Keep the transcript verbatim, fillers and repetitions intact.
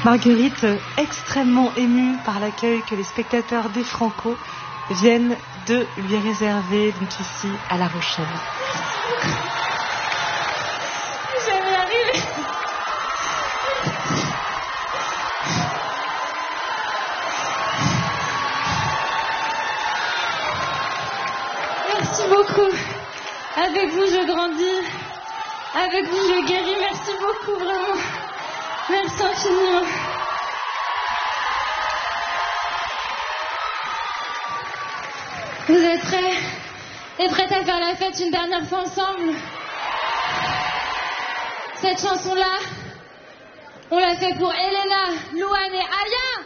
Marguerite, extrêmement émue par l'accueil que les spectateurs des Franco viennent de lui réserver, donc ici à La Rochelle. Je vais y arriver. Merci beaucoup. Avec vous, je grandis. Avec vous, je guéris. Merci beaucoup, vraiment. Merci infiniment. Vous êtes prêts? Et prêtes à faire la fête une dernière fois ensemble? Cette chanson-là, on l'a fait pour Elena, Louane et Aya.